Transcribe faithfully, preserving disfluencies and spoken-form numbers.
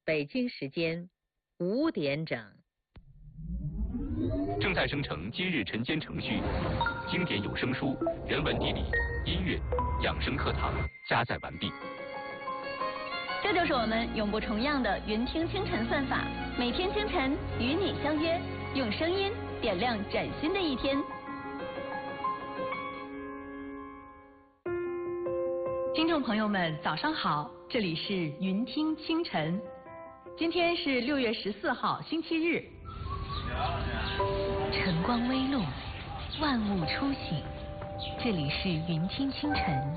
北京时间五点整。 正在生成今日晨间程序，经典有声书、人文地理、音乐、养生课堂加载完毕。 这就是我们永不重样的云听清晨算法，每天清晨与你相约，用声音点亮崭新的一天。 听众朋友们，早上好，这里是云听清晨。今天是六月十四号，星期日。 晨光微露，万物初醒，这里是云听清晨。